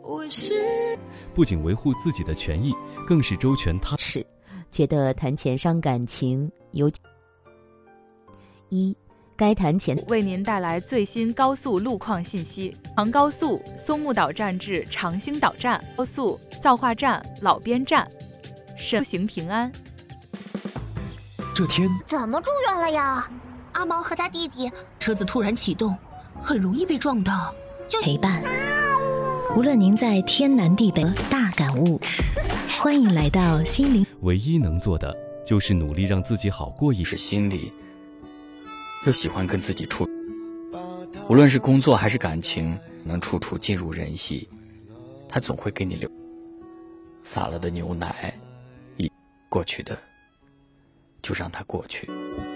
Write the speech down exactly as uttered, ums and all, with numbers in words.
不仅维护自己的权益，更是周全他。 是，觉得谈钱伤感情有一。该谈钱为您带来最新高速路况信息。长高速松木岛站至长兴岛站，高速造化站、老边站，出行平安。 这天怎么住院了呀？阿毛和他弟弟车子突然启动，很容易被撞到。 就陪伴，无论您在天南地北，大感悟，欢迎来到心灵。 唯一能做的就是努力让自己好过一是心里又喜欢跟自己处，无论是工作还是感情，能处处尽如人意，他总会给你留洒了的牛奶，一过去的就让它过去。